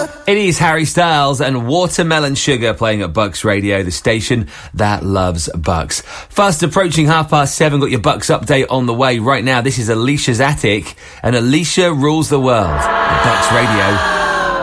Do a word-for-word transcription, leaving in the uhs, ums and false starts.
It is Harry Styles and Watermelon Sugar playing at Bucks Radio, the station that loves Bucks. Fast approaching half past seven, got your Bucks update on the way. Right now, this is Alicia's Attic, and Alicia rules the world at Bucks Radio.